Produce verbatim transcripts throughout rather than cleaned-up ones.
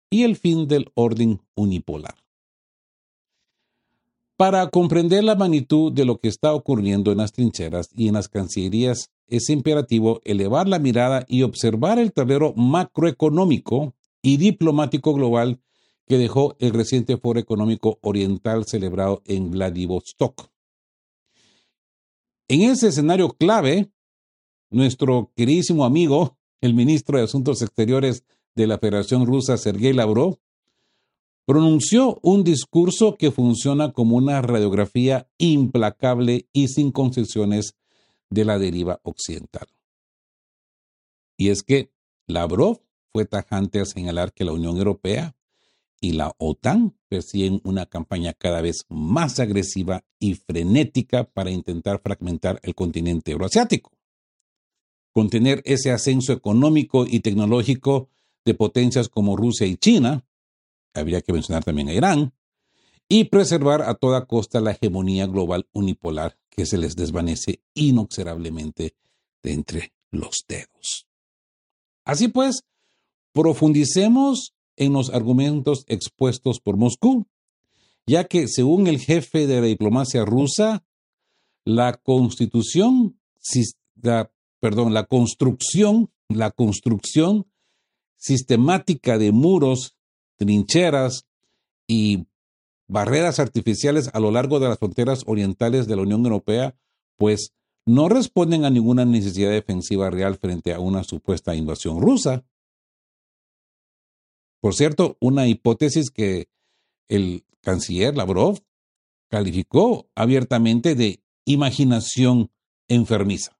y el fin del orden unipolar. Para comprender la magnitud de lo que está ocurriendo en las trincheras y en las cancillerías, es imperativo elevar la mirada y observar el tablero macroeconómico y diplomático global que dejó el reciente Foro Económico Oriental celebrado en Vladivostok. En ese escenario clave, nuestro queridísimo amigo, el ministro de Asuntos Exteriores de la Federación Rusa, Sergei Lavrov, pronunció un discurso que funciona como una radiografía implacable y sin concesiones de la deriva occidental. Y es que Lavrov fue tajante al señalar que la Unión Europea y la OTAN persiguen una campaña cada vez más agresiva y frenética para intentar fragmentar el continente euroasiático, contener ese ascenso económico y tecnológico de potencias como Rusia y China, habría que mencionar también a Irán, y preservar a toda costa la hegemonía global unipolar que se les desvanece inexorablemente de entre los dedos. Así pues, profundicemos en los argumentos expuestos por Moscú, ya que según el jefe de la diplomacia rusa, la constitución, la, perdón, la construcción, la construcción sistemática de muros, trincheras y barreras artificiales a lo largo de las fronteras orientales de la Unión Europea, pues no responden a ninguna necesidad defensiva real frente a una supuesta invasión rusa. Por cierto, una hipótesis que el canciller Lavrov calificó abiertamente de imaginación enfermiza,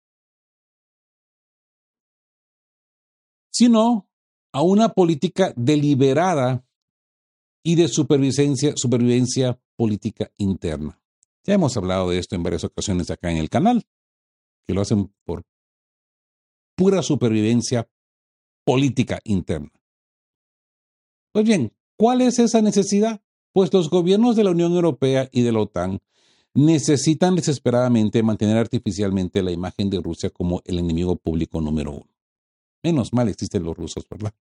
sino a una política deliberada y de supervivencia, supervivencia política interna. Ya hemos hablado de esto en varias ocasiones acá en el canal, que lo hacen por pura supervivencia política interna. Pues bien, ¿cuál es esa necesidad? Pues los gobiernos de la Unión Europea y de la OTAN necesitan desesperadamente mantener artificialmente la imagen de Rusia como el enemigo público número uno. Menos mal existen los rusos, ¿verdad?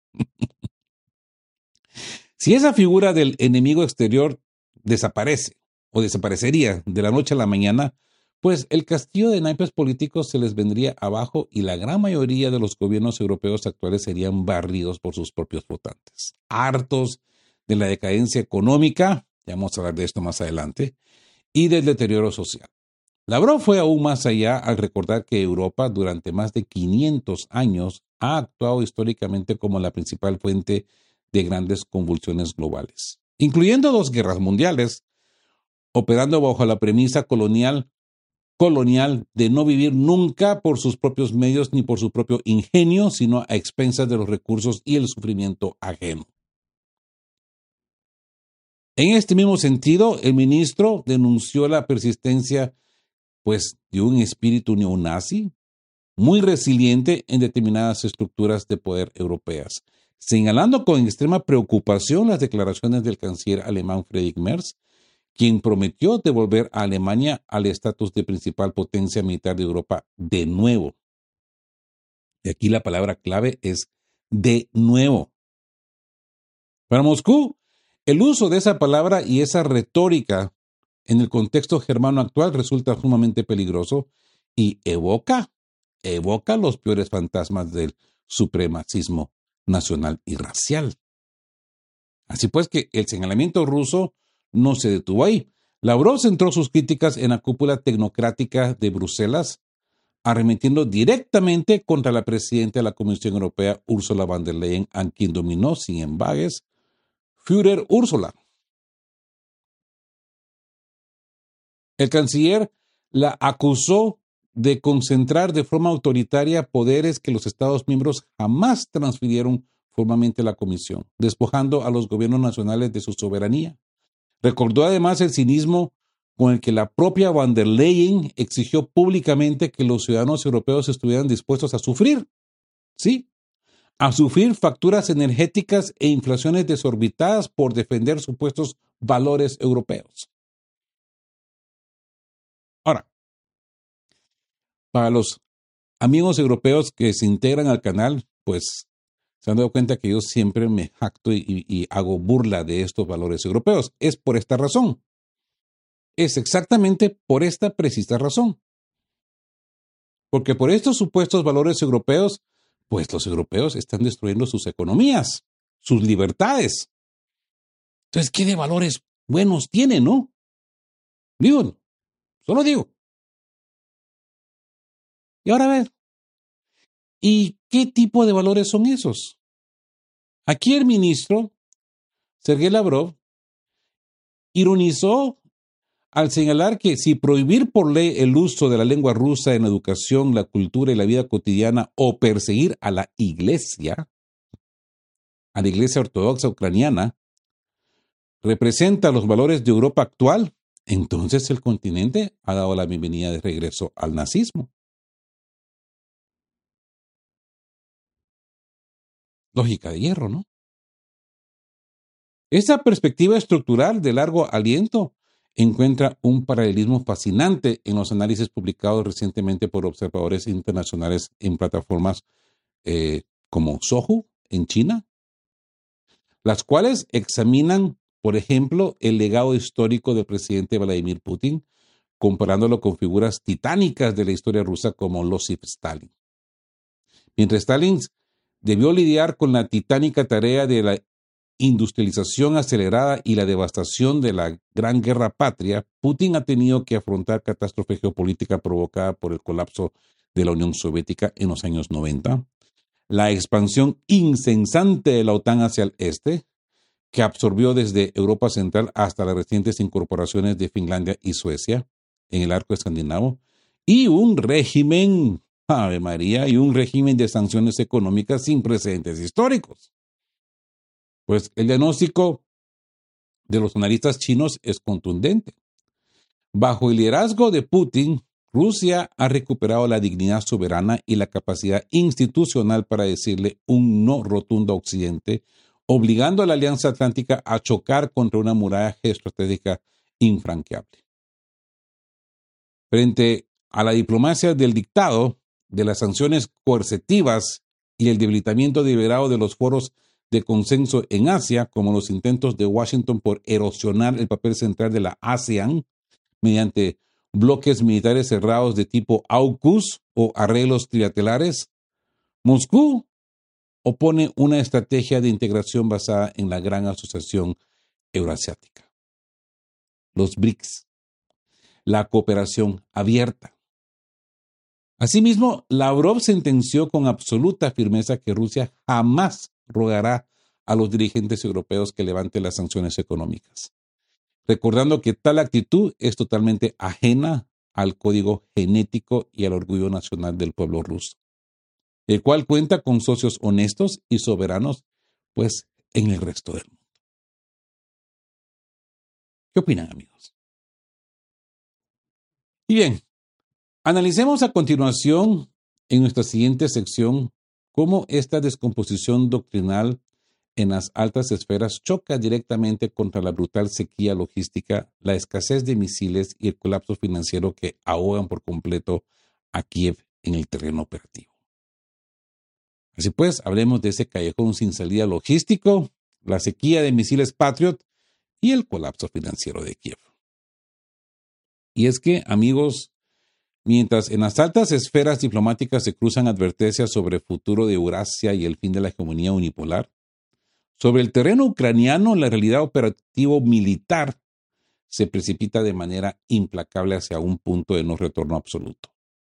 Si esa figura del enemigo exterior desaparece o desaparecería de la noche a la mañana, pues el castillo de naipes políticos se les vendría abajo y la gran mayoría de los gobiernos europeos actuales serían barridos por sus propios votantes. Hartos de la decadencia económica, ya vamos a hablar de esto más adelante, y del deterioro social. Lavrov fue aún más allá al recordar que Europa durante más de quinientos años ha actuado históricamente como la principal fuente de grandes convulsiones globales, incluyendo dos guerras mundiales, operando bajo la premisa colonial, colonial de no vivir nunca por sus propios medios ni por su propio ingenio, sino a expensas de los recursos y el sufrimiento ajeno. En este mismo sentido, el ministro denunció la persistencia pues, de un espíritu neonazi muy resiliente en determinadas estructuras de poder europeas, señalando con extrema preocupación las declaraciones del canciller alemán Friedrich Merz, quien prometió devolver a Alemania al estatus de principal potencia militar de Europa de nuevo. Y aquí la palabra clave es de nuevo. Para Moscú, el uso de esa palabra y esa retórica en el contexto germano actual resulta sumamente peligroso y evoca, evoca los peores fantasmas del supremacismo nacional y racial. Así pues que el señalamiento ruso no se detuvo ahí. Lavrov centró sus críticas en la cúpula tecnocrática de Bruselas, arremetiendo directamente contra la presidenta de la Comisión Europea, Ursula von der Leyen, a quien dominó sin embagues Führer Ursula. El canciller la acusó de concentrar de forma autoritaria poderes que los Estados miembros jamás transfirieron formalmente a la Comisión, despojando a los gobiernos nacionales de su soberanía. Recordó además el cinismo con el que la propia von der Leyen exigió públicamente que los ciudadanos europeos estuvieran dispuestos a sufrir, sí, a sufrir facturas energéticas e inflaciones desorbitadas por defender supuestos valores europeos. Ahora, para los amigos europeos que se integran al canal, pues Se han dado cuenta que yo siempre me jacto y, y, y hago burla de estos valores europeos. Es por esta razón. Es exactamente por esta precisa razón. Porque por estos supuestos valores europeos, pues los europeos están destruyendo sus economías, sus libertades. Entonces, ¿qué de valores buenos tienen, no? Digo, solo digo. Y ahora a ver, ¿y qué tipo de valores son esos? Aquí el ministro, Sergei Lavrov, ironizó al señalar que si prohibir por ley el uso de la lengua rusa en la educación, la cultura y la vida cotidiana o perseguir a la iglesia, a la iglesia ortodoxa ucraniana, representa los valores de Europa actual, entonces el continente ha dado la bienvenida de regreso al nazismo. Lógica de hierro, ¿no? Esta perspectiva estructural de largo aliento encuentra un paralelismo fascinante en los análisis publicados recientemente por observadores internacionales en plataformas eh, como Sohu en China, las cuales examinan, por ejemplo, el legado histórico del presidente Vladimir Putin, comparándolo con figuras titánicas de la historia rusa como Losif Stalin. Mientras Stalin debió lidiar con la titánica tarea de la industrialización acelerada y la devastación de la Gran Guerra Patria, Putin ha tenido que afrontar catástrofe geopolítica provocada por el colapso de la Unión Soviética en los años noventa, la expansión incesante de la OTAN hacia el este, que absorbió desde Europa Central hasta las recientes incorporaciones de Finlandia y Suecia en el arco escandinavo, y un régimen, Ave María, y un régimen de sanciones económicas sin precedentes históricos. Pues el diagnóstico de los analistas chinos es contundente. Bajo el liderazgo de Putin, Rusia ha recuperado la dignidad soberana y la capacidad institucional para decirle un no rotundo a Occidente, obligando a la Alianza Atlántica a chocar contra una muralla geoestratégica infranqueable. Frente a la diplomacia del dictado, de las sanciones coercitivas y el debilitamiento deliberado de los foros de consenso en Asia, como los intentos de Washington por erosionar el papel central de la ASEAN mediante bloques militares cerrados de tipo AUKUS o arreglos trilaterares, Moscú opone una estrategia de integración basada en la Gran Asociación Euroasiática, los BRICS, la cooperación abierta. Asimismo, Lavrov sentenció con absoluta firmeza que Rusia jamás rogará a los dirigentes europeos que levanten las sanciones económicas, recordando que tal actitud es totalmente ajena al código genético y al orgullo nacional del pueblo ruso, el cual cuenta con socios honestos y soberanos, pues, en el resto del mundo. ¿Qué opinan, amigos? Y bien, analicemos a continuación, en nuestra siguiente sección, cómo esta descomposición doctrinal en las altas esferas choca directamente contra la brutal sequía logística, la escasez de misiles y el colapso financiero que ahogan por completo a Kiev en el terreno operativo. Así pues, hablemos de ese callejón sin salida logístico, la sequía de misiles Patriot y el colapso financiero de Kiev. Y es que, amigos, mientras en las altas esferas diplomáticas se cruzan advertencias sobre el futuro de Eurasia y el fin de la hegemonía unipolar, sobre el terreno ucraniano, la realidad operativo militar se precipita de manera implacable hacia un punto de no retorno absoluto.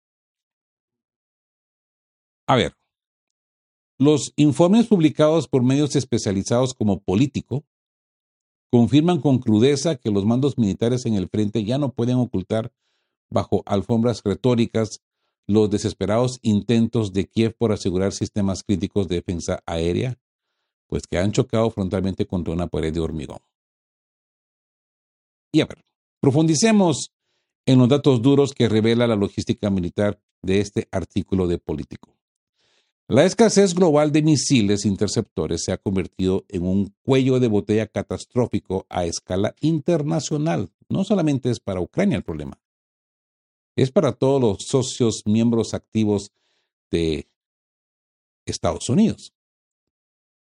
A ver, los informes publicados por medios especializados como Político confirman con crudeza que los mandos militares en el frente ya no pueden ocultar bajo alfombras retóricas los desesperados intentos de Kiev por asegurar sistemas críticos de defensa aérea, pues que han chocado frontalmente contra una pared de hormigón. Y a ver, profundicemos en los datos duros que revela la logística militar de este artículo de Político. La escasez global de misiles interceptores se ha convertido en un cuello de botella catastrófico a escala internacional. No solamente es para Ucrania el problema, es para todos los socios miembros activos de Estados Unidos.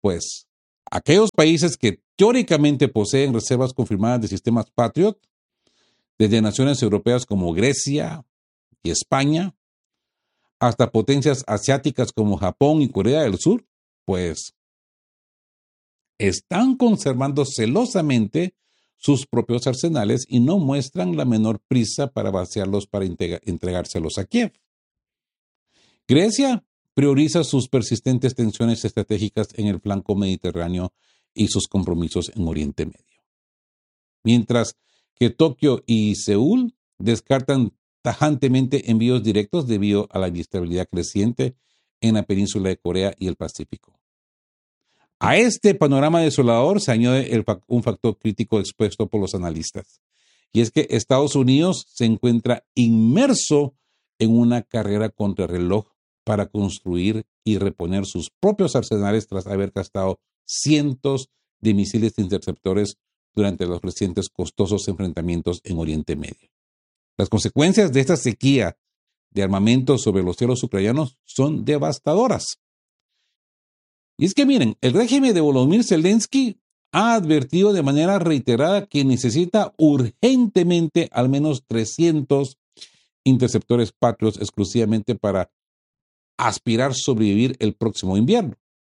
pues aquellos países que teóricamente poseen reservas confirmadas de sistemas Patriot, desde naciones europeas como Grecia y España, hasta potencias asiáticas como Japón y Corea del Sur, pues están conservando celosamente sus propios arsenales y no muestran la menor prisa para vaciarlos para entregárselos a Kiev. Grecia prioriza sus persistentes tensiones estratégicas en el flanco mediterráneo y sus compromisos en Oriente Medio. Mientras que Tokio y Seúl descartan tajantemente envíos directos debido a la inestabilidad creciente en la península de Corea y el Pacífico. A este panorama desolador se añade el, un factor crítico expuesto por los analistas, y es que Estados Unidos se encuentra inmerso en una carrera contrarreloj para construir y reponer sus propios arsenales tras haber gastado cientos de misiles interceptores durante los recientes costosos enfrentamientos en Oriente Medio. Las consecuencias de esta sequía de armamento sobre los cielos ucranianos son devastadoras. Y es que miren, el régimen de Volodymyr Zelensky ha advertido de manera reiterada que necesita urgentemente al menos trescientos interceptores Patriot exclusivamente para aspirar a sobrevivir el próximo invierno.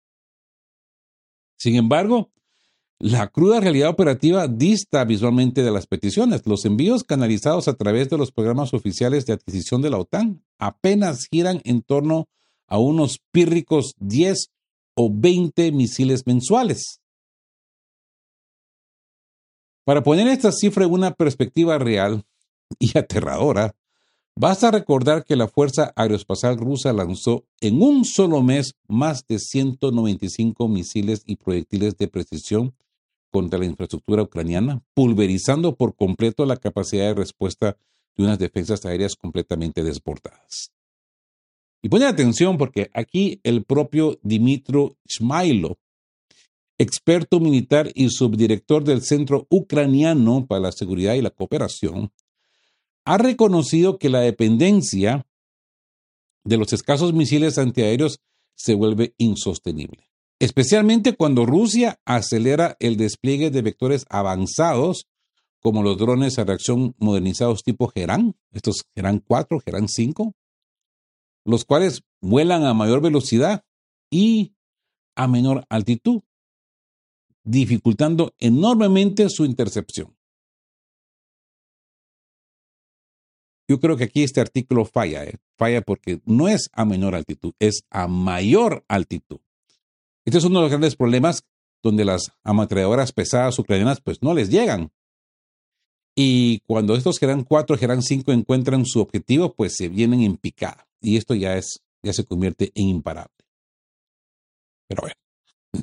Sin embargo, la cruda realidad operativa dista visualmente de las peticiones. Los envíos canalizados a través de los programas oficiales de adquisición de la OTAN apenas giran en torno a unos pírricos diez o veinte misiles mensuales. Para poner esta cifra en una perspectiva real y aterradora, basta recordar que la Fuerza Aeroespacial Rusa lanzó en un solo mes más de ciento noventa y cinco misiles y proyectiles de precisión contra la infraestructura ucraniana, pulverizando por completo la capacidad de respuesta de unas defensas aéreas completamente desbordadas. Y pone atención porque aquí el propio Dmytro Shmailov, experto militar y subdirector del Centro Ucraniano para la Seguridad y la Cooperación, ha reconocido que la dependencia de los escasos misiles antiaéreos se vuelve insostenible, especialmente cuando Rusia acelera el despliegue de vectores avanzados como los drones a reacción modernizados tipo Gerán, estos Gerán cuatro, Gerán cinco, los cuales vuelan a mayor velocidad y a menor altitud, dificultando enormemente su intercepción. Yo creo que aquí este artículo falla, ¿eh? Falla porque no es a menor altitud, es a mayor altitud. Este es uno de los grandes problemas donde las ametralladoras pesadas ucranianas pues no les llegan. Y cuando estos Gerán cuatro, Gerán cinco encuentran su objetivo, pues se vienen en picada. Y esto ya es, ya se convierte en imparable. Pero bueno.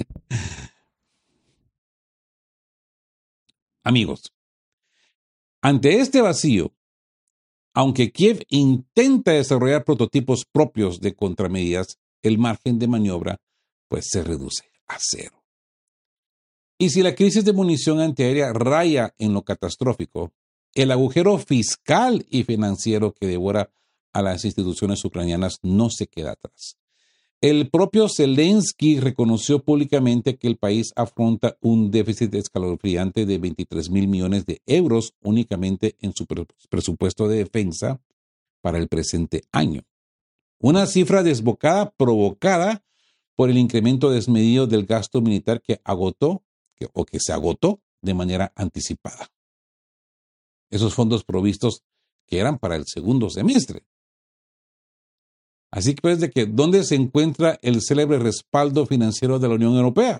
Amigos, ante este vacío, aunque Kiev intenta desarrollar prototipos propios de contramedidas, el margen de maniobra pues se reduce a cero. Y si la crisis de munición antiaérea raya en lo catastrófico, el agujero fiscal y financiero que devora a las instituciones ucranianas no se queda atrás. El propio Zelensky reconoció públicamente que el país afronta un déficit escalofriante de veintitrés mil millones de euros únicamente en su presupuesto de defensa para el presente año. Una cifra desbocada provocada por el incremento desmedido del gasto militar que agotó que, o que se agotó de manera anticipada. Esos fondos provistos que eran para el segundo semestre. Así que pues de que ¿dónde se encuentra el célebre respaldo financiero de la Unión Europea?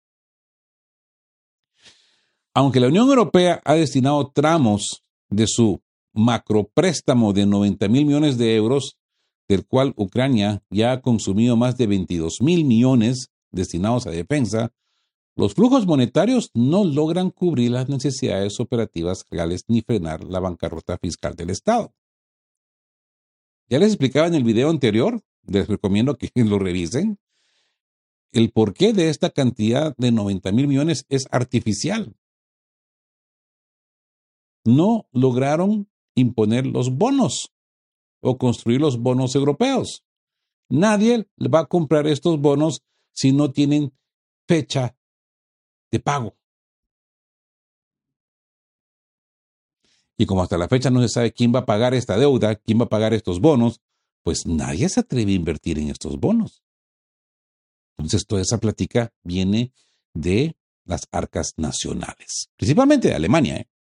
Aunque la Unión Europea ha destinado tramos de su macropréstamo de noventa mil millones de euros, del cual Ucrania ya ha consumido más de veintidós mil millones destinados a defensa, los flujos monetarios no logran cubrir las necesidades operativas reales ni frenar la bancarrota fiscal del Estado. Ya les explicaba en el video anterior, les recomiendo que lo revisen, el porqué de esta cantidad de noventa mil millones es artificial. No lograron imponer los bonos o construir los bonos europeos. Nadie va a comprar estos bonos si no tienen fecha de pago. Y como hasta la fecha no se sabe quién va a pagar esta deuda, quién va a pagar estos bonos, pues nadie se atreve a invertir en estos bonos. Entonces toda esa plática viene de las arcas nacionales, principalmente de Alemania, ¿eh?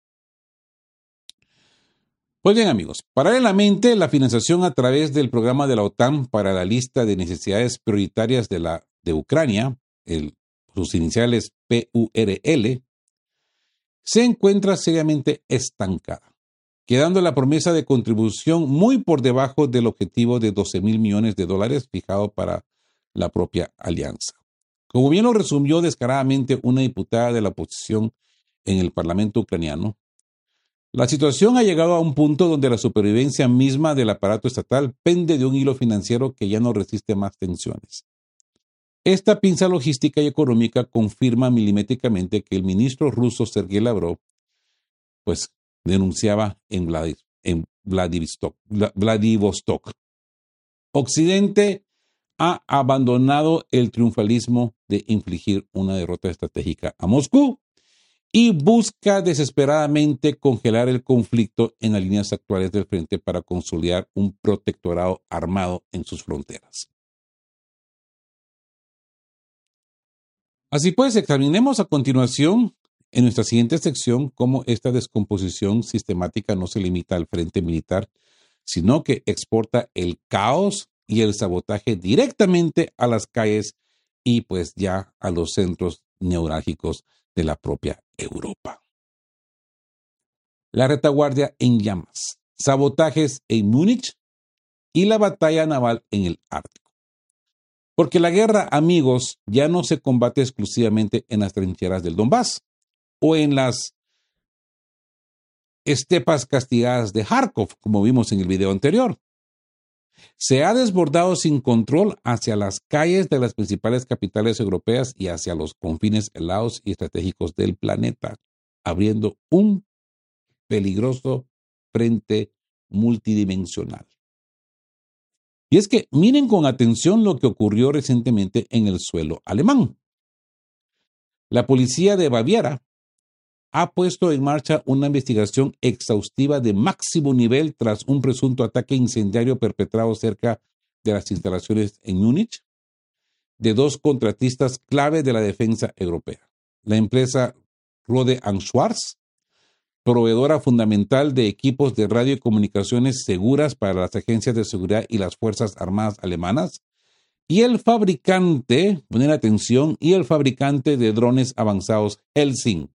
Pues bien, amigos, paralelamente la financiación a través del programa de la OTAN para la lista de necesidades prioritarias de, la, de Ucrania, el, sus iniciales P U R L, se encuentra seriamente estancada, quedando la promesa de contribución muy por debajo del objetivo de doce mil millones de dólares fijado para la propia alianza. Como bien lo resumió descaradamente una diputada de la oposición en el Parlamento ucraniano, la situación ha llegado a un punto donde la supervivencia misma del aparato estatal pende de un hilo financiero que ya no resiste más tensiones. Esta pinza logística y económica confirma milimétricamente que el ministro ruso Sergei Lavrov pues, denunciaba en, Vlad, en Vladivostok, Vladivostok. Occidente ha abandonado el triunfalismo de infligir una derrota estratégica a Moscú y busca desesperadamente congelar el conflicto en las líneas actuales del frente para consolidar un protectorado armado en sus fronteras. Así pues, examinemos a continuación en nuestra siguiente sección cómo esta descomposición sistemática no se limita al frente militar, sino que exporta el caos y el sabotaje directamente a las calles y pues ya a los centros neurálgicos de la propia Europa. La retaguardia en llamas, sabotajes en Múnich y la batalla naval en el Ártico. Porque la guerra, amigos, ya no se combate exclusivamente en las trincheras del Donbass o en las estepas castigadas de Kharkov, como vimos en el video anterior. Se ha desbordado sin control hacia las calles de las principales capitales europeas y hacia los confines helados y estratégicos del planeta, abriendo un peligroso frente multidimensional. Y es que miren con atención lo que ocurrió recientemente en el suelo alemán. La policía de Baviera ha puesto en marcha una investigación exhaustiva de máximo nivel tras un presunto ataque incendiario perpetrado cerca de las instalaciones en Múnich de dos contratistas clave de la defensa europea. La empresa Rohde and Schwarz, proveedora fundamental de equipos de radio y comunicaciones seguras para las agencias de seguridad y las Fuerzas Armadas alemanas, y el fabricante, poner atención, y el fabricante de drones avanzados Helsing.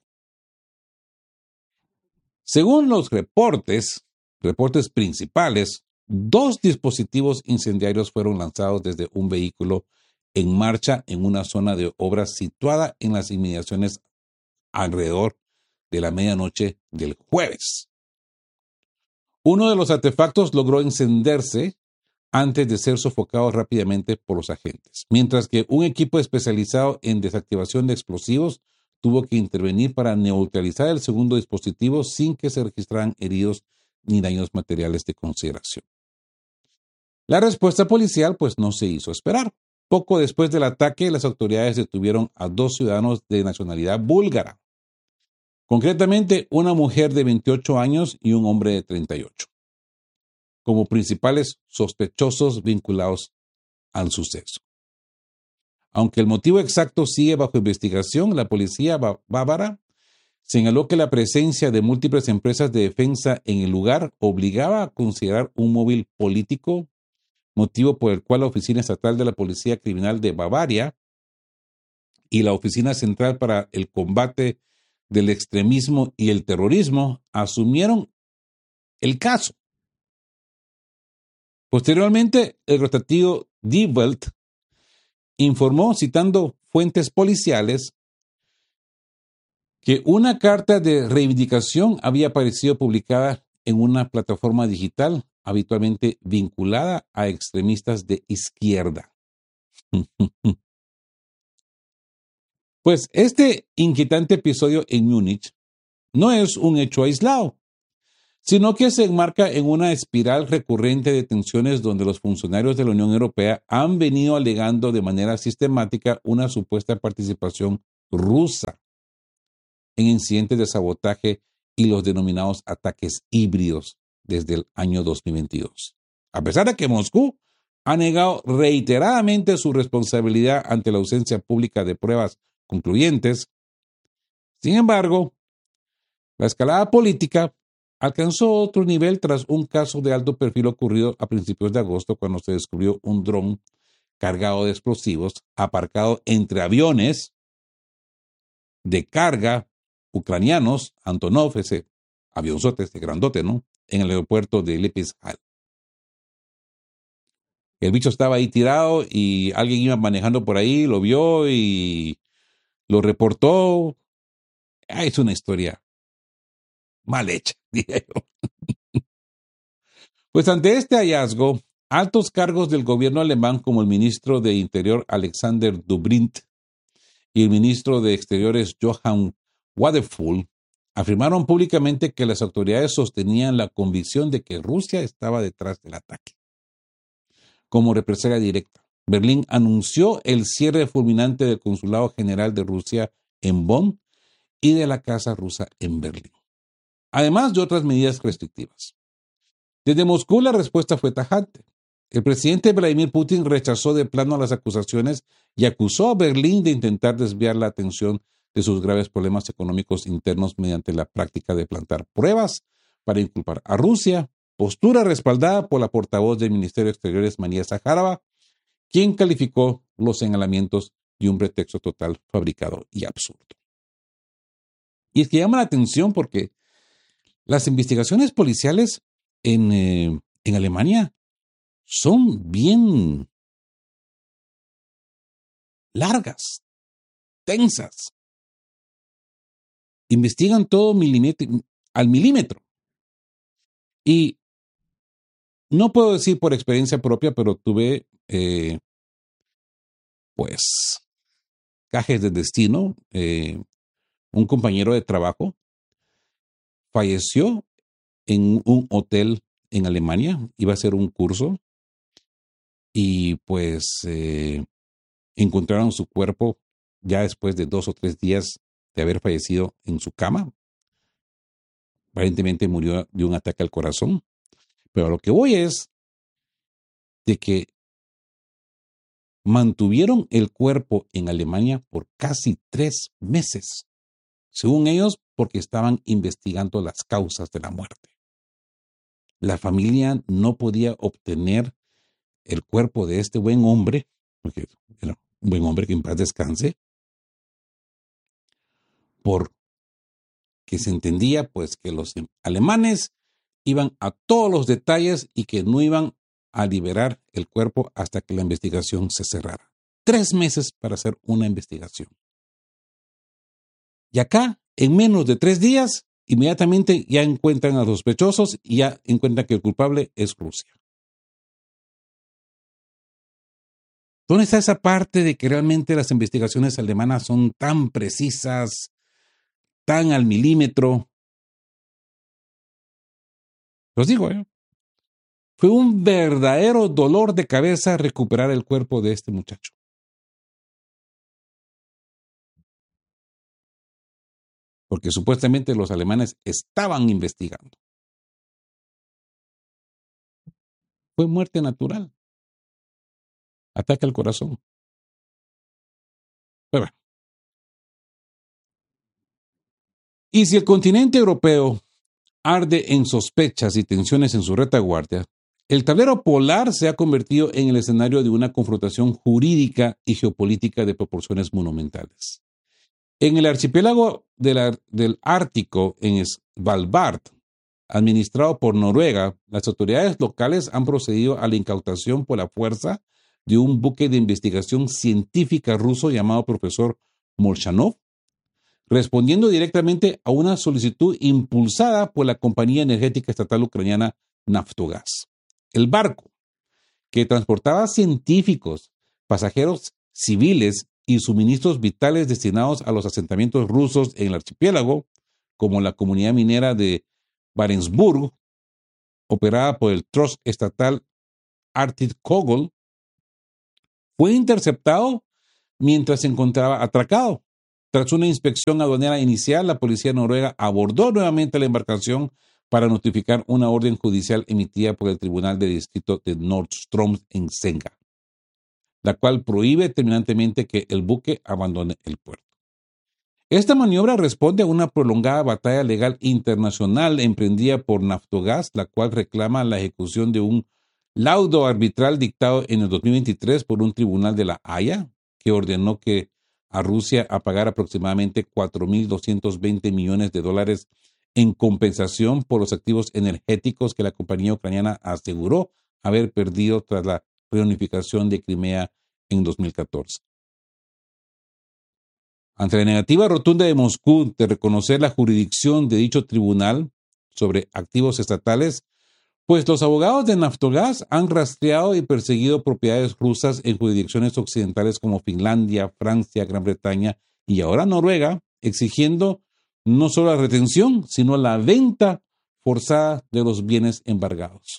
Según los reportes, reportes principales, dos dispositivos incendiarios fueron lanzados desde un vehículo en marcha en una zona de obras situada en las inmediaciones alrededor de la medianoche del jueves. Uno de los artefactos logró encenderse antes de ser sofocado rápidamente por los agentes, mientras que un equipo especializado en desactivación de explosivos tuvo que intervenir para neutralizar el segundo dispositivo sin que se registraran heridos ni daños materiales de consideración. La respuesta policial pues no se hizo esperar. Poco después del ataque, las autoridades detuvieron a dos ciudadanos de nacionalidad búlgara. Concretamente, una mujer de veintiocho años y un hombre de treinta y ocho, como principales sospechosos vinculados al suceso. Aunque el motivo exacto sigue bajo investigación, la policía bávara señaló que la presencia de múltiples empresas de defensa en el lugar obligaba a considerar un móvil político, motivo por el cual la Oficina Estatal de la Policía Criminal de Bavaria y la Oficina Central para el Combate del Extremismo y el Terrorismo asumieron el caso. Posteriormente, el rotativo Die Welt informó, citando fuentes policiales, que una carta de reivindicación había aparecido publicada en una plataforma digital habitualmente vinculada a extremistas de izquierda. Pues este inquietante episodio en Múnich no es un hecho aislado, sino que se enmarca en una espiral recurrente de tensiones donde los funcionarios de la Unión Europea han venido alegando de manera sistemática una supuesta participación rusa en incidentes de sabotaje y los denominados ataques híbridos desde el año dos mil veintidós. A pesar de que Moscú ha negado reiteradamente su responsabilidad ante la ausencia pública de pruebas concluyentes, sin embargo, la escalada política alcanzó otro nivel tras un caso de alto perfil ocurrido a principios de agosto cuando se descubrió un dron cargado de explosivos aparcado entre aviones de carga ucranianos, Antonov, ese avionzote, ese grandote, ¿no? En el aeropuerto de Lipizhal. El bicho estaba ahí tirado y alguien iba manejando por ahí, lo vio y lo reportó. Ah, es una historia mal hecha, diría yo. Pues ante este hallazgo, altos cargos del gobierno alemán como el ministro de Interior Alexander Dobrindt y el ministro de Exteriores Johann Wadephul afirmaron públicamente que las autoridades sostenían la convicción de que Rusia estaba detrás del ataque. Como represalia directa, Berlín anunció el cierre fulminante del Consulado General de Rusia en Bonn y de la Casa Rusa en Berlín, además de otras medidas restrictivas. Desde Moscú la respuesta fue tajante. El presidente Vladimir Putin rechazó de plano las acusaciones y acusó a Berlín de intentar desviar la atención de sus graves problemas económicos internos mediante la práctica de plantar pruebas para inculpar a Rusia, postura respaldada por la portavoz del Ministerio de Exteriores María Zaharova, quien calificó los señalamientos de un pretexto total, fabricado y absurdo. Y es que llama la atención porque las investigaciones policiales en, eh, en Alemania son bien largas, tensas. Investigan todo milímetro, al milímetro. Y no puedo decir por experiencia propia, pero tuve, eh, pues, gajes de destino. Eh, un compañero de trabajo falleció en un hotel en Alemania, iba a hacer un curso y pues eh, encontraron su cuerpo ya después de dos o tres días de haber fallecido en su cama. Aparentemente murió de un ataque al corazón. Pero a lo que voy es de que mantuvieron el cuerpo en Alemania por casi tres meses, según ellos, porque estaban investigando las causas de la muerte. La familia no podía obtener el cuerpo de este buen hombre, porque era un buen hombre que en paz descanse, porque se entendía pues que los alemanes iban a todos los detalles y que no iban a liberar el cuerpo hasta que la investigación se cerrara. Tres meses para hacer una investigación. Y acá, en menos de tres días, inmediatamente ya encuentran a los sospechosos y ya encuentran que el culpable es Rusia. ¿Dónde está esa parte de que realmente las investigaciones alemanas son tan precisas, tan al milímetro? Los digo, ¿eh? Fue un verdadero dolor de cabeza recuperar el cuerpo de este muchacho. Porque supuestamente los alemanes estaban investigando. Fue muerte natural. Ataque al corazón. Pero bueno. Y si el continente europeo arde en sospechas y tensiones en su retaguardia, el tablero polar se ha convertido en el escenario de una confrontación jurídica y geopolítica de proporciones monumentales. En el archipiélago de la, del Ártico, en Svalbard, administrado por Noruega, las autoridades locales han procedido a la incautación por la fuerza de un buque de investigación científica ruso llamado profesor Molchanov, respondiendo directamente a una solicitud impulsada por la compañía energética estatal ucraniana Naftogaz. El barco, que transportaba científicos, pasajeros civiles y suministros vitales destinados a los asentamientos rusos en el archipiélago, como la comunidad minera de Barentsburg, operada por el trust estatal Arctic Kogel, fue interceptado mientras se encontraba atracado. Tras una inspección aduanera inicial, la policía noruega abordó nuevamente la embarcación para notificar una orden judicial emitida por el Tribunal de Distrito de Nordström en Senga, la cual prohíbe terminantemente que el buque abandone el puerto. Esta maniobra responde a una prolongada batalla legal internacional emprendida por Naftogaz, la cual reclama la ejecución de un laudo arbitral dictado en el dos mil veintitrés por un tribunal de La Haya, que ordenó que a Rusia a pagar aproximadamente cuatro mil doscientos veinte millones de dólares en compensación por los activos energéticos que la compañía ucraniana aseguró haber perdido tras la reunificación de Crimea en dos mil catorce. Ante la negativa rotunda de Moscú de reconocer la jurisdicción de dicho tribunal sobre activos estatales, pues los abogados de Naftogaz han rastreado y perseguido propiedades rusas en jurisdicciones occidentales como Finlandia, Francia, Gran Bretaña y ahora Noruega, exigiendo no solo la retención, sino la venta forzada de los bienes embargados.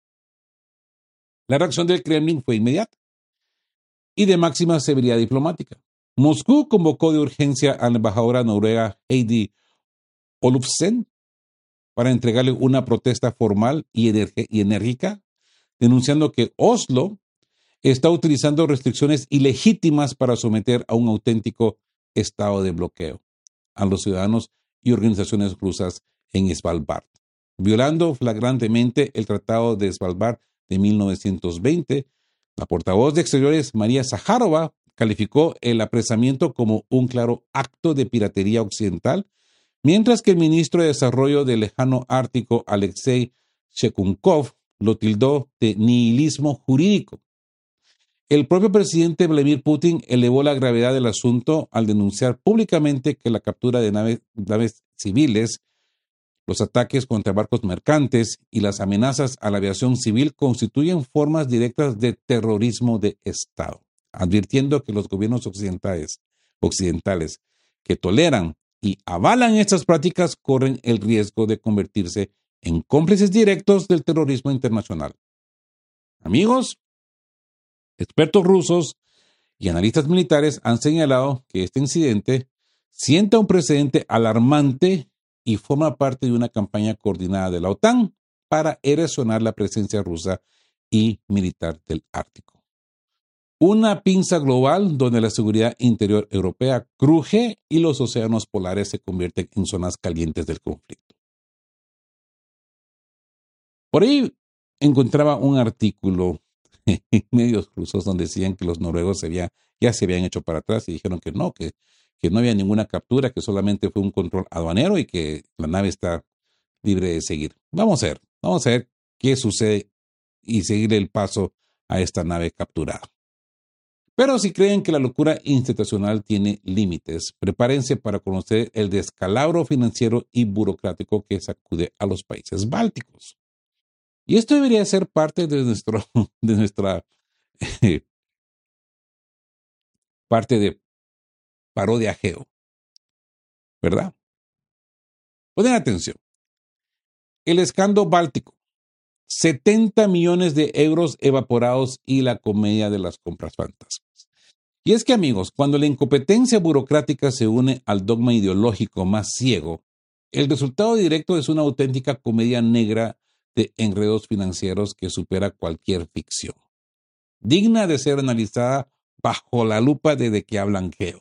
La reacción del Kremlin fue inmediata y de máxima severidad diplomática. Moscú convocó de urgencia a la embajadora noruega Heidi Olufsen para entregarle una protesta formal y, y enérgica, denunciando que Oslo está utilizando restricciones ilegítimas para someter a un auténtico estado de bloqueo a los ciudadanos y organizaciones rusas en Svalbard, violando flagrantemente el Tratado de Svalbard de mil novecientos veinte. La portavoz de Exteriores, María Zaharova, calificó el apresamiento como un claro acto de piratería occidental, mientras que el ministro de Desarrollo del Lejano Ártico, Alexei Shekunkov, lo tildó de nihilismo jurídico. El propio presidente Vladimir Putin elevó la gravedad del asunto al denunciar públicamente que la captura de naves, naves civiles, los ataques contra barcos mercantes y las amenazas a la aviación civil constituyen formas directas de terrorismo de Estado, advirtiendo que los gobiernos occidentales, occidentales que toleran y avalan estas prácticas corren el riesgo de convertirse en cómplices directos del terrorismo internacional. Amigos, expertos rusos y analistas militares han señalado que este incidente sienta un precedente alarmante y forma parte de una campaña coordinada de la OTAN para erosionar la presencia rusa y militar del Ártico. Una pinza global donde la seguridad interior europea cruje y los océanos polares se convierten en zonas calientes del conflicto. Por ahí encontraba un artículo en medios rusos donde decían que los noruegos se había, ya se habían hecho para atrás y dijeron que no, que, que no había ninguna captura, que solamente fue un control aduanero y que la nave está libre de seguir. Vamos a ver, vamos a ver qué sucede y seguirle el paso a esta nave capturada. Pero si creen que la locura institucional tiene límites, prepárense para conocer el descalabro financiero y burocrático que sacude a los países bálticos. Y esto debería ser parte de, nuestro, de nuestra eh, parte de parodia geo, ¿verdad? Ponen atención. El escándalo báltico, setenta millones de euros evaporados y la comedia de las compras fantasmas. Y es que, amigos, cuando la incompetencia burocrática se une al dogma ideológico más ciego, el resultado directo es una auténtica comedia negra de enredos financieros que supera cualquier ficción, digna de ser analizada bajo la lupa de de qué hablan geo.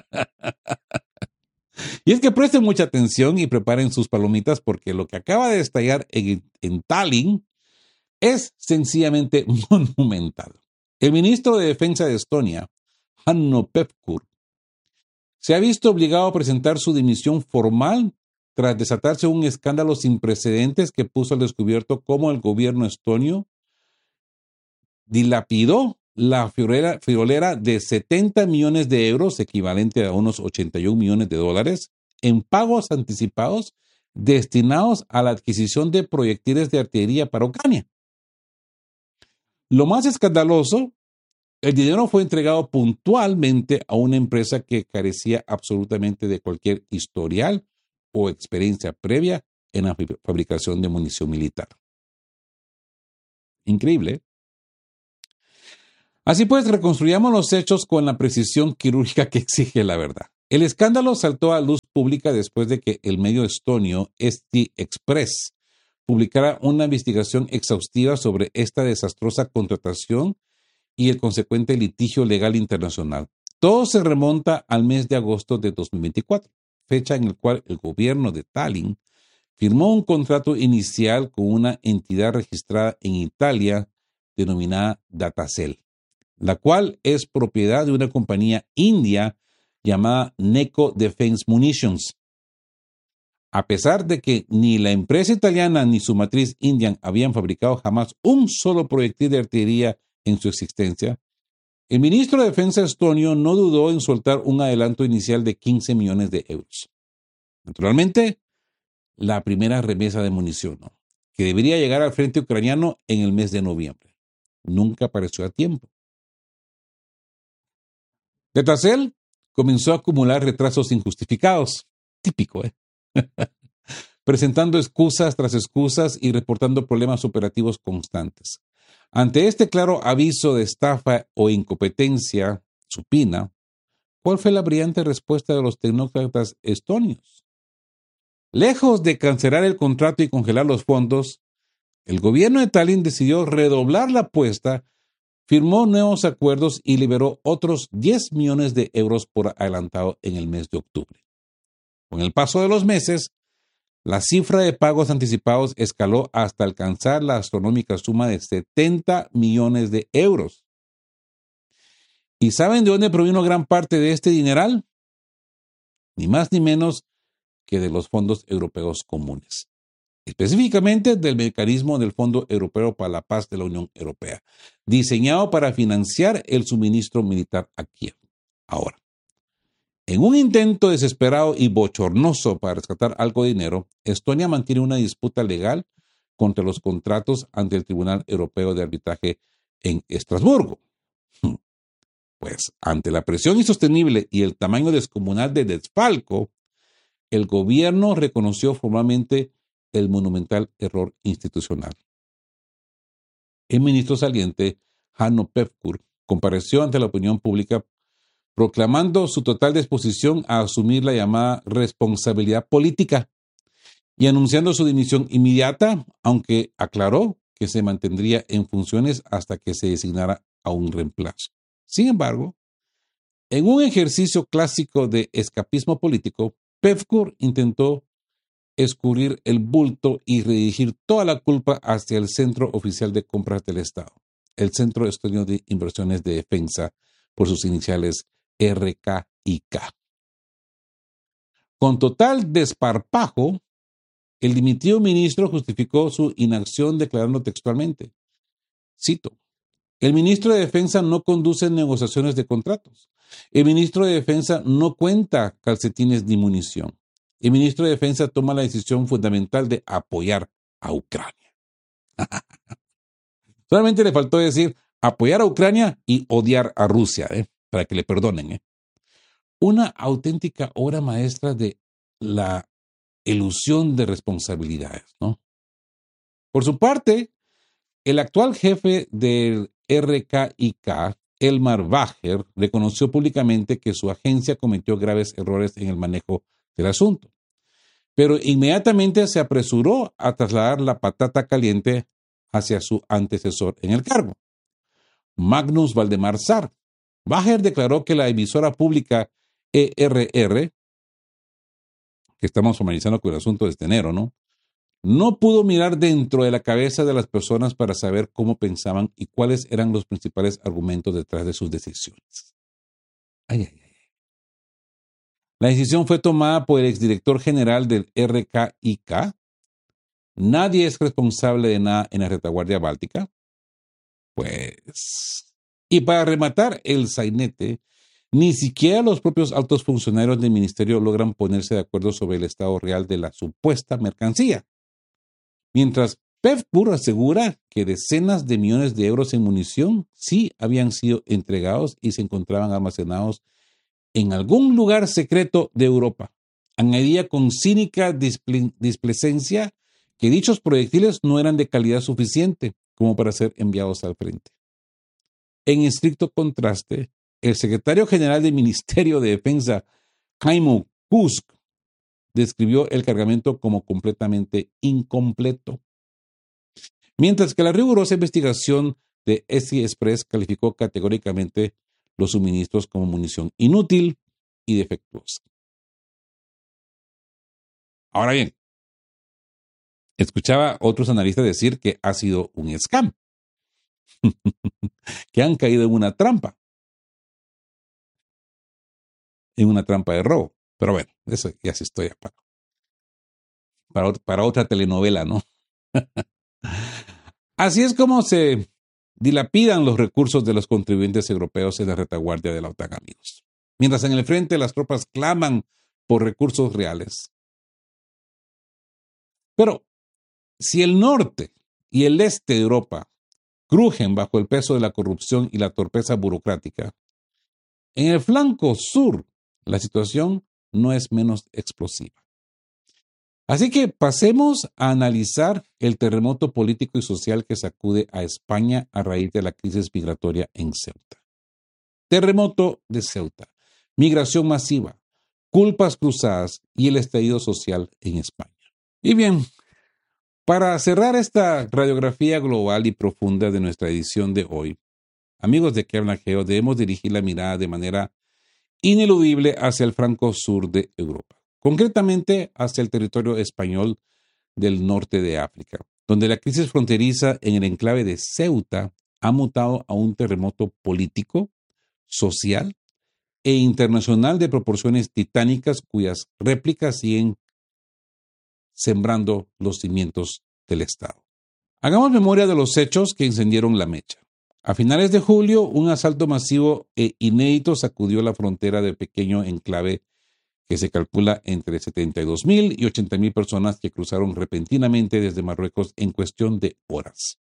Y es que presten mucha atención y preparen sus palomitas porque lo que acaba de estallar en, en Tallinn es sencillamente monumental. El ministro de Defensa de Estonia, Hanno Pevkur, se ha visto obligado a presentar su dimisión formal tras desatarse un escándalo sin precedentes que puso al descubierto cómo el gobierno estonio dilapidó la friolera, friolera de setenta millones de euros, equivalente a unos ochenta y un millones de dólares, en pagos anticipados destinados a la adquisición de proyectiles de artillería para Ucrania. Lo más escandaloso, el dinero fue entregado puntualmente a una empresa que carecía absolutamente de cualquier historial o experiencia previa en la fabricación de munición militar. Increíble. Así pues, reconstruyamos los hechos con la precisión quirúrgica que exige la verdad. El escándalo saltó a luz pública después de que el medio estonio S T Express publicara una investigación exhaustiva sobre esta desastrosa contratación y el consecuente litigio legal internacional. Todo se remonta al mes de agosto de dos mil veinticuatro, fecha en la cual el gobierno de Tallinn firmó un contrato inicial con una entidad registrada en Italia denominada Datacell, la cual es propiedad de una compañía india llamada Neco Defense Munitions. A pesar de que ni la empresa italiana ni su matriz india habían fabricado jamás un solo proyectil de artillería en su existencia, el ministro de Defensa estonio no dudó en soltar un adelanto inicial de quince millones de euros. Naturalmente, la primera remesa de munición, ¿no?, que debería llegar al frente ucraniano en el mes de noviembre. Nunca apareció a tiempo. Datacell comenzó a acumular retrasos injustificados, típico, ¿eh? presentando excusas tras excusas y reportando problemas operativos constantes. Ante este claro aviso de estafa o incompetencia supina, ¿cuál fue la brillante respuesta de los tecnócratas estonios? Lejos de cancelar el contrato y congelar los fondos, el gobierno de Tallinn decidió redoblar la apuesta, firmó nuevos acuerdos y liberó otros diez millones de euros por adelantado en el mes de octubre. Con el paso de los meses, la cifra de pagos anticipados escaló hasta alcanzar la astronómica suma de setenta millones de euros. ¿Y saben de dónde provino gran parte de este dineral? Ni más ni menos que de los fondos europeos comunes, específicamente del mecanismo del Fondo Europeo para la Paz de la Unión Europea, diseñado para financiar el suministro militar a Kiev. Ahora, en un intento desesperado y bochornoso para rescatar algo de dinero, Estonia mantiene una disputa legal contra los contratos ante el Tribunal Europeo de Arbitraje en Estrasburgo. Pues, ante la presión insostenible y el tamaño descomunal de desfalco, el gobierno reconoció formalmente el monumental error institucional. El ministro saliente, Hanno Pevkur, compareció ante la opinión pública proclamando su total disposición a asumir la llamada responsabilidad política y anunciando su dimisión inmediata, aunque aclaró que se mantendría en funciones hasta que se designara a un reemplazo. Sin embargo, en un ejercicio clásico de escapismo político, Pevkur intentó escurrir el bulto y redirigir toda la culpa hacia el Centro Oficial de Compras del Estado, el Centro Estonio de Inversiones de Defensa, por sus iniciales R K I K. Con total desparpajo, el dimitido ministro justificó su inacción declarando textualmente, cito, el ministro de Defensa no conduce negociaciones de contratos. El ministro de Defensa no cuenta calcetines ni munición. El ministro de Defensa toma la decisión fundamental de apoyar a Ucrania. Solamente le faltó decir apoyar a Ucrania y odiar a Rusia, ¿eh? para que le perdonen. ¿eh? Una auténtica obra maestra de la elusión de responsabilidades, ¿no? Por su parte, el actual jefe del R K I K, Elmar Wager, reconoció públicamente que su agencia cometió graves errores en el manejo del asunto, pero inmediatamente se apresuró a trasladar la patata caliente hacia su antecesor en el cargo, Magnus Valdemar Saar. Wager declaró que la emisora pública E R R, que estamos formalizando con el asunto de este enero, ¿no? no pudo mirar dentro de la cabeza de las personas para saber cómo pensaban y cuáles eran los principales argumentos detrás de sus decisiones. Ay, ay, ay. La decisión fue tomada por el exdirector general del R K I K. Nadie es responsable de nada en la retaguardia báltica. Pues... Y para rematar el sainete, ni siquiera los propios altos funcionarios del ministerio logran ponerse de acuerdo sobre el estado real de la supuesta mercancía. Mientras Pevkur asegura que decenas de millones de euros en munición sí habían sido entregados y se encontraban almacenados en algún lugar secreto de Europa. añadía con cínica disple- displicencia que dichos proyectiles no eran de calidad suficiente como para ser enviados al frente. En estricto contraste, el secretario general del Ministerio de Defensa, Jaime Kusk, describió el cargamento como completamente incompleto, mientras que la rigurosa investigación de S Express calificó categóricamente los suministros como munición inútil y defectuosa. Ahora bien, escuchaba a otros analistas decir que ha sido un scam, que han caído en una trampa, en una trampa de robo. Pero bueno, eso ya es historia para, para, para otra telenovela, ¿no? Así es como se dilapidan los recursos de los contribuyentes europeos en la retaguardia de la OTAN, amigos. Mientras en el frente las tropas claman por recursos reales. Pero si el norte y el este de Europa crujen bajo el peso de la corrupción y la torpeza burocrática, en el flanco sur la situación no es menos explosiva. Así que pasemos a analizar el terremoto político y social que sacude a España a raíz de la crisis migratoria en Ceuta. Terremoto de Ceuta, migración masiva, culpas cruzadas y el estallido social en España. Y bien, para cerrar esta radiografía global y profunda de nuestra edición de hoy, amigos de Que Habla Geo, debemos dirigir la mirada de manera ineludible hacia el flanco sur de Europa, concretamente hacia el territorio español del norte de África, donde la crisis fronteriza en el enclave de Ceuta ha mutado a un terremoto político, social e internacional de proporciones titánicas cuyas réplicas siguen sembrando los cimientos del Estado. Hagamos memoria de los hechos que encendieron la mecha. A finales de julio, un asalto masivo e inédito sacudió la frontera del pequeño enclave que se calcula entre setenta y dos mil y ochenta mil personas que cruzaron repentinamente desde Marruecos en cuestión de horas,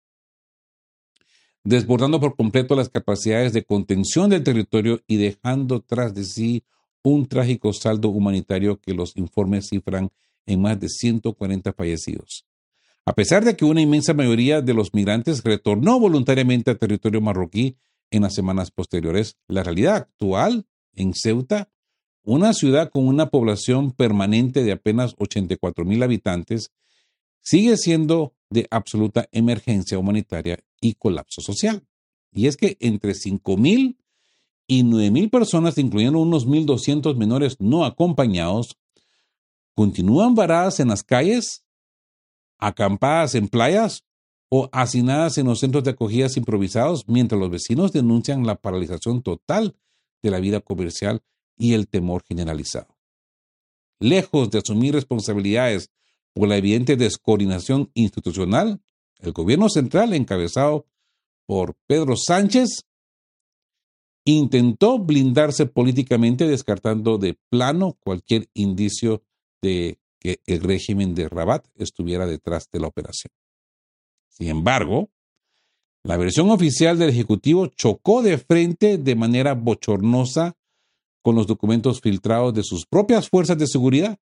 desbordando por completo las capacidades de contención del territorio y dejando tras de sí un trágico saldo humanitario que los informes cifran en más de ciento cuarenta fallecidos. A pesar de que una inmensa mayoría de los migrantes retornó voluntariamente al territorio marroquí en las semanas posteriores, la realidad actual en Ceuta, una ciudad con una población permanente de apenas ochenta y cuatro mil habitantes, sigue siendo de absoluta emergencia humanitaria y colapso social. Y es que entre cinco mil y nueve mil personas, incluyendo unos mil doscientos menores no acompañados, continúan varadas en las calles, acampadas en playas o hacinadas en los centros de acogidas improvisados, mientras los vecinos denuncian la paralización total de la vida comercial y el temor generalizado. Lejos de asumir responsabilidades por la evidente descoordinación institucional, el gobierno central, encabezado por Pedro Sánchez, intentó blindarse políticamente, descartando de plano cualquier indicio de que el régimen de Rabat estuviera detrás de la operación. Sin embargo, la versión oficial del Ejecutivo chocó de frente de manera bochornosa con los documentos filtrados de sus propias fuerzas de seguridad.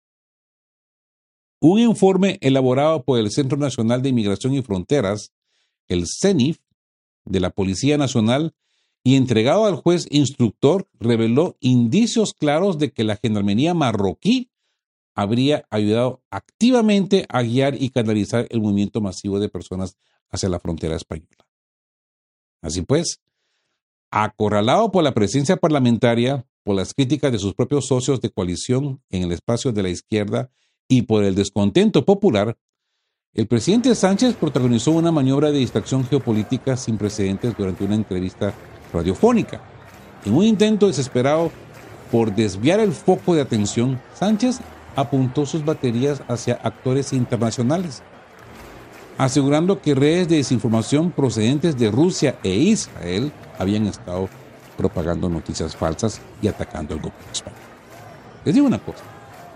Un informe elaborado por el Centro Nacional de Inmigración y Fronteras, el CENIF, de la Policía Nacional, y entregado al juez instructor, reveló indicios claros de que la gendarmería marroquí habría ayudado activamente a guiar y canalizar el movimiento masivo de personas hacia la frontera española. Así pues, acorralado por la presencia parlamentaria, por las críticas de sus propios socios de coalición en el espacio de la izquierda y por el descontento popular, el presidente Sánchez protagonizó una maniobra de distracción geopolítica sin precedentes durante una entrevista radiofónica. En un intento desesperado por desviar el foco de atención, Sánchez apuntó sus baterías hacia actores internacionales, asegurando que redes de desinformación procedentes de Rusia e Israel habían estado propagando noticias falsas y atacando al gobierno español. Les digo una cosa,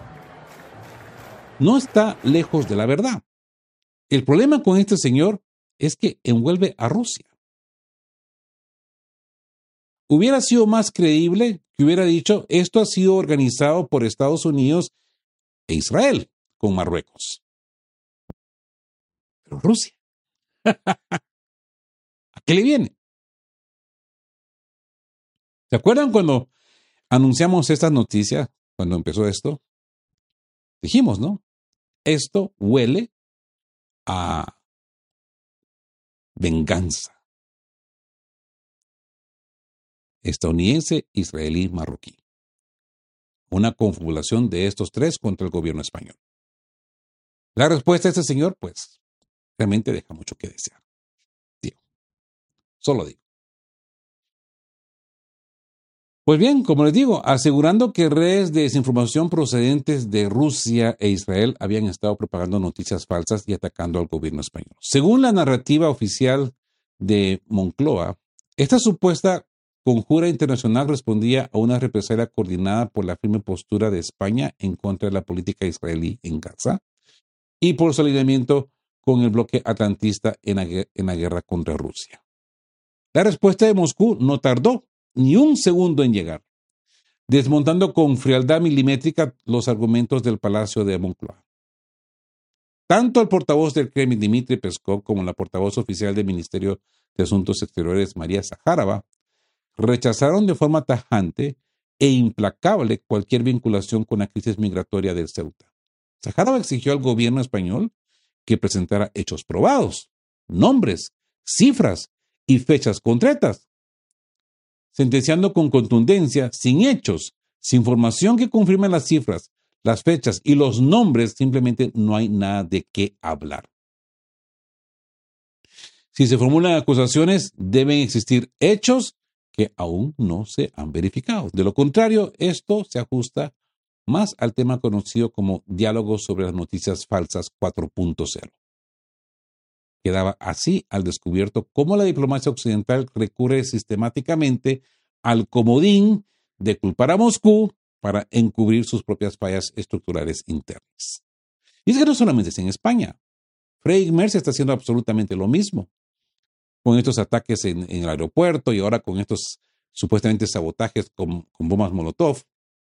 no está lejos de la verdad. El problema con este señor es que envuelve a Rusia. Hubiera sido más creíble que hubiera dicho, esto ha sido organizado por Estados Unidos e Israel con Marruecos. Pero Rusia, ¿a qué le viene? ¿Se acuerdan cuando anunciamos estas noticias, cuando empezó esto? Dijimos, ¿no? Esto huele a venganza. Estadounidense, israelí, marroquí. Una confabulación de estos tres contra el gobierno español. La respuesta de este señor, pues, realmente deja mucho que desear. Digo, solo digo. Pues bien, como les digo, asegurando que redes de desinformación procedentes de Rusia e Israel habían estado propagando noticias falsas y atacando al gobierno español. Según la narrativa oficial de Moncloa, esta supuesta conjura internacional respondía a una represalia coordinada por la firme postura de España en contra de la política israelí en Gaza y por su alineamiento con el bloque atlantista en la, en la guerra contra Rusia. La respuesta de Moscú no tardó ni un segundo en llegar, desmontando con frialdad milimétrica los argumentos del Palacio de Moncloa. Tanto el portavoz del Kremlin, Dmitry Peskov, como la portavoz oficial del Ministerio de Asuntos Exteriores, María Zaharova, rechazaron de forma tajante e implacable cualquier vinculación con la crisis migratoria del Ceuta. Zaharova exigió al gobierno español que presentara hechos probados, nombres, cifras y fechas concretas, sentenciando con contundencia, sin hechos, sin información que confirme las cifras, las fechas y los nombres, simplemente no hay nada de qué hablar. Si se formulan acusaciones, deben existir hechos que aún no se han verificado. De lo contrario, esto se ajusta más al tema conocido como diálogo sobre las noticias falsas cuatro punto cero. Quedaba así al descubierto cómo la diplomacia occidental recurre sistemáticamente al comodín de culpar a Moscú para encubrir sus propias fallas estructurales internas. Y es que no solamente es en España. Friedrich Merz está haciendo absolutamente lo mismo, con estos ataques en, en el aeropuerto y ahora con estos supuestamente sabotajes con, con bombas Molotov.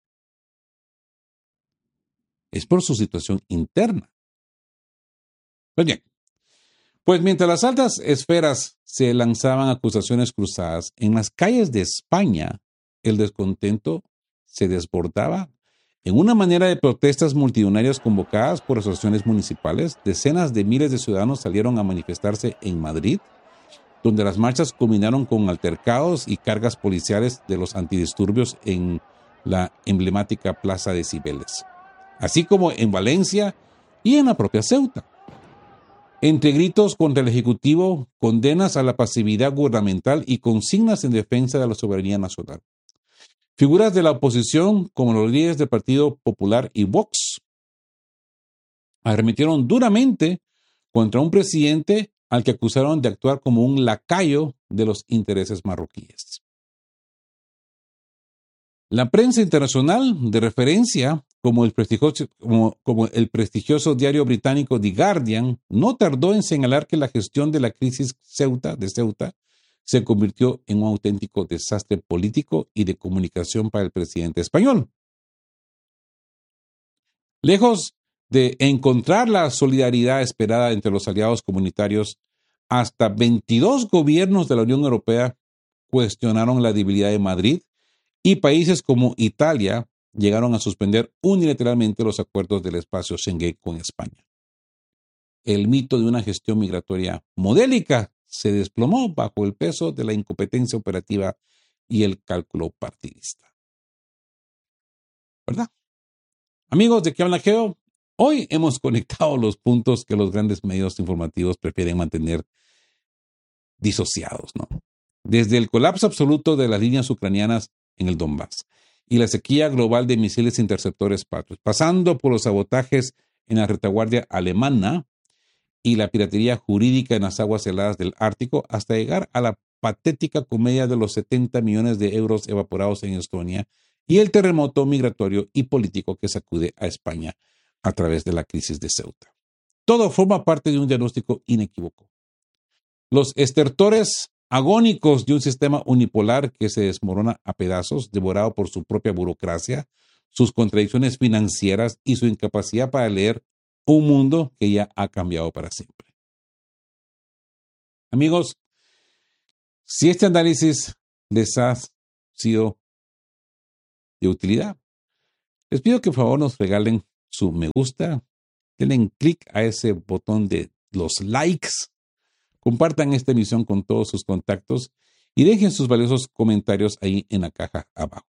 Es por su situación interna. Pues bien, pues mientras las altas esferas se lanzaban acusaciones cruzadas, en las calles de España el descontento se desbordaba en una manera de protestas multitudinarias convocadas por asociaciones municipales. Decenas de miles de ciudadanos salieron a manifestarse en Madrid, donde las marchas culminaron con altercados y cargas policiales de los antidisturbios en la emblemática Plaza de Cibeles, así como en Valencia y en la propia Ceuta. Entre gritos contra el Ejecutivo, condenas a la pasividad gubernamental y consignas en defensa de la soberanía nacional. Figuras de la oposición, como los líderes del Partido Popular y Vox, arremetieron duramente contra un presidente al que acusaron de actuar como un lacayo de los intereses marroquíes. La prensa internacional de referencia, como el prestigioso, como, como el prestigioso diario británico The Guardian, no tardó en señalar que la gestión de la crisis Ceuta, de Ceuta se convirtió en un auténtico desastre político y de comunicación para el presidente español. Lejos de encontrar la solidaridad esperada entre los aliados comunitarios, hasta veintidós gobiernos de la Unión Europea cuestionaron la debilidad de Madrid y países como Italia llegaron a suspender unilateralmente los acuerdos del espacio Schengen con España. El mito de una gestión migratoria modélica se desplomó bajo el peso de la incompetencia operativa y el cálculo partidista. ¿Verdad? Amigos de ¿Qué habla Geo? Hoy hemos conectado los puntos que los grandes medios informativos prefieren mantener disociados, ¿no? Desde el colapso absoluto de las líneas ucranianas en el Donbass y la sequía global de misiles interceptores Patriot, pasando por los sabotajes en la retaguardia alemana y la piratería jurídica en las aguas heladas del Ártico, hasta llegar a la patética comedia de los setenta millones de euros evaporados en Estonia y el terremoto migratorio y político que sacude a España a través de la crisis de Ceuta. Todo forma parte de un diagnóstico inequívoco. Los estertores agónicos de un sistema unipolar que se desmorona a pedazos, devorado por su propia burocracia, sus contradicciones financieras y su incapacidad para leer un mundo que ya ha cambiado para siempre. Amigos, si este análisis les ha sido de utilidad, les pido que por favor nos regalen su me gusta, denle clic a ese botón de los likes, compartan esta emisión con todos sus contactos y dejen sus valiosos comentarios ahí en la caja abajo.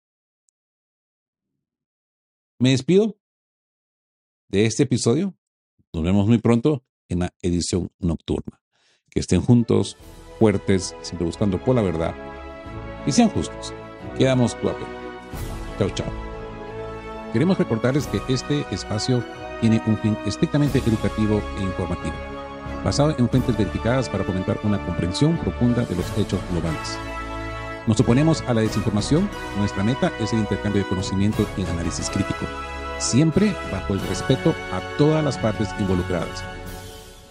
Me despido de este episodio. Nos vemos muy pronto en la edición nocturna. Que estén juntos, fuertes, siempre buscando por la verdad y sean justos. Quedamos guapos. Chao, chao. Queremos recordarles que este espacio tiene un fin estrictamente educativo e informativo, basado en fuentes verificadas para fomentar una comprensión profunda de los hechos globales. Nos oponemos a la desinformación. Nuestra meta es el intercambio de conocimiento y análisis crítico, siempre bajo el respeto a todas las partes involucradas,